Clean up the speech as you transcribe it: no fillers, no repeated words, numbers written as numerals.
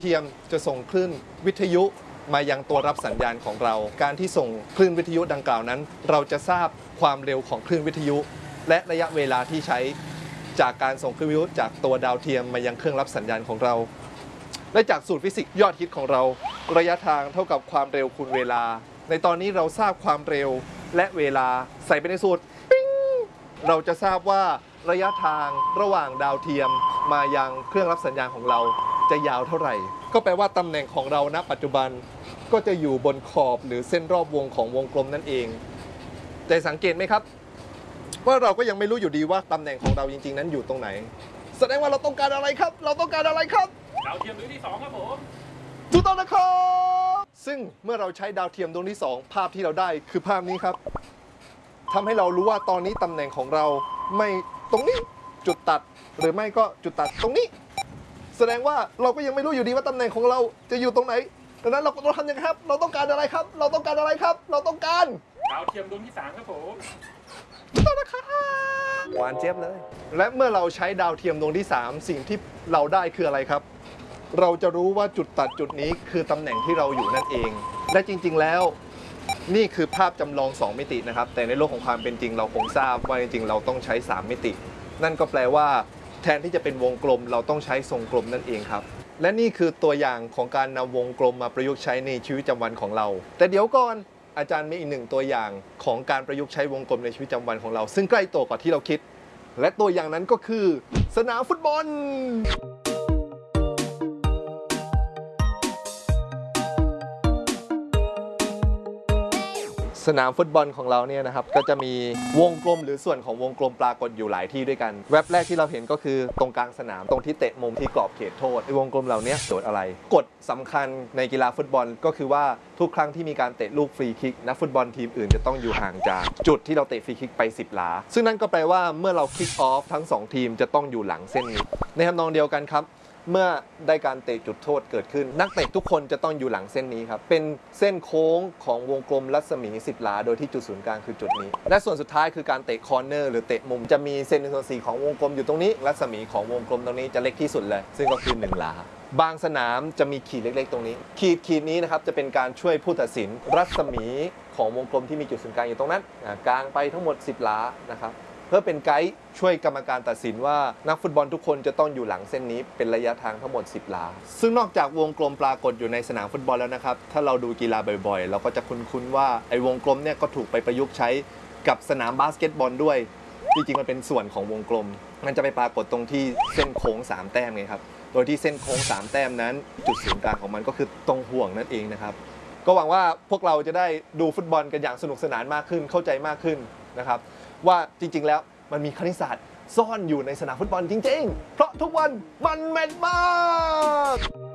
เทียมจะส่งคลื่นวิทยุมายังตัวรับสัญญาณของเราการที่ส่งคลื่นวิทยุดังกล่าวนั้นเราจะทราบความเร็วของคลื่นวิทยุและระยะเวลาที่ใช้จากการส่งคลื่นวิทยุจากตัวดาวเทียมมายังเครื่องรับสัญญาณของเราและจากสูตรฟิสิกส์ยอดฮิตของเราระยะทางเท่ากับความเร็วคูณเวลาในตอนนี้เราทราบความเร็วและเวลาใส่ไปในสูตรปิ๊งเราจะทราบว่าระยะทางระหว่างดาวเทียมมายังเครื่องรับสัญญาณของเราจะยาวเท่าไหร่ก็แปลว่าตำแหน่งของเราณปัจจุบันก็จะอยู่บนขอบหรือเส้นรอบวงของวงกลมนั่นเองแต่สังเกตไหมครับว่าเราก็ยังไม่รู้อยู่ดีว่าตำแหน่งของเราจริงๆนั้นอยู่ตรงไหนแสดงว่าเราต้องการอะไรครับเราต้องการอะไรครับดาวเทียมดวงที่2ครับผมถูกต้องนะครับซึ่งเมื่อเราใช้ดาวเทียมดวงที่2ภาพที่เราได้คือภาพนี้ครับทำให้เรารู้ว่าตอนนี้ตำแหน่งของเราไม่ตรงนี้จุดตัดหรือไม่ก็จุดตัดตรงนี้แสดงว่าเราก็ยังไม่รู้อยู่ดีว่าตำแหน่งของเราจะอยู่ตรงไหนดังนั้นเราทำยังไงครับเราต้องการอะไรครับเราต้องการอะไรครับเราต้องการดาวเทียมดวงที่3ครับผมถูกต้องนะครับหวานเจี๊ยบเลยและเมื่อเราใช้ดาวเทียมดวงที่3สิ่งที่เราได้คืออะไรครับเราจะรู้ว่าจุดตัดจุดนี้คือตำแหน่งที่เราอยู่นั่นเองและจริงๆแล้วนี่คือภาพจำลอง2มิตินะครับแต่ในโลกของความเป็นจริงเราคงทราบว่าจริงๆเราต้องใช้3มิตินั่นก็แปลว่าแทนที่จะเป็นวงกลมเราต้องใช้ทรงกลมนั่นเองครับและนี่คือตัวอย่างของการนำวงกลมมาประยุกต์ใช้ในชีวิตประจำวันของเราแต่เดี๋ยวก่อนอาจารย์มีอีกหนึ่งตัวอย่างของการประยุกต์ใช้วงกลมในชีวิตประจำวันของเราซึ่งใกล้ตัวกว่าที่เราคิดและตัวอย่างนั้นก็คือสนามฟุตบอลสนามฟุตบอลของเราเนี่ยนะครับก็จะมีวงกลมหรือส่วนของวงกลมปรากฏอยู่หลายที่ด้วยกันแว็บแรกที่เราเห็นก็คือตรงกลางสนามตรงที่เตะมุมที่กรอบเขตโทษวงกลมเหล่านี้โดดอะไรกฎสำคัญในกีฬาฟุตบอลก็คือว่าทุกครั้งที่มีการเตะลูกฟรีคิกนักฟุตบอลทีมอื่นจะต้องอยู่ห่างจากจุดที่เราเตะฟรีคิกไป10 หลาซึ่งนั่นก็แปลว่าเมื่อเราคิกออฟทั้ง2ทีมจะต้องอยู่หลังเส้นนี้ในทำนองเดียวกันครับเมื่อได้การเตะจุดโทษเกิดขึ้นนักเตะทุกคนจะต้องอยู่หลังเส้นนี้ครับเป็นเส้นโค้งของวงกลมรัศมี10 หลาโดยที่จุดศูนย์กลางคือจุดนี้และส่วนสุดท้ายคือการเตะคอร์เนอร์หรือเตะมุมจะมีเส้น1/4ของวงกลมอยู่ตรงนี้รัศมีของวงกลมตรงนี้จะเล็กที่สุดเลยซึ่งก็คือ1 หลาบางสนามจะมีขีดเล็กๆตรงนี้ขีดนี้นะครับจะเป็นการช่วยผู้ตัดสินรัศมีของวงกลมที่มีจุดศูนย์กลางอยู่ตรงนั้นกลางไปทั้งหมด10 หลานะครับเพื่อเป็นไกด์ช่วยกรรมการตัดสินว่านักฟุตบอลทุกคนจะต้องอยู่หลังเส้นนี้เป็นระยะทางทั้งหมด10 หลาซึ่งนอกจากวงกลมปรากฏอยู่ในสนามฟุตบอลแล้วนะครับถ้าเราดูกีฬาบ่อยๆเราก็จะคุ้นๆว่าไอ้วงกลมเนี่ยก็ถูกไปประยุกต์ใช้กับสนามบาสเกตบอลด้วยจริงๆมันเป็นส่วนของวงกลมมันจะไปปรากฏตรงที่เส้นโค้ง3 แต้มไงครับโดยที่เส้นโค้ง3 แต้มนั้นจุดศูนย์กลางของมันก็คือตรงห่วงนั่นเองนะครับก็หวังว่าพวกเราจะได้ดูฟุตบอลกันอย่างสนุกสนานมากขึ้นเข้าใจมากขึ้นนะครับว่าจริงๆแล้วมันมีคณิตศาสตร์ซ่อนอยู่ในสนามฟุตบอลจริงๆเพราะทุกวันมันแม่นมาก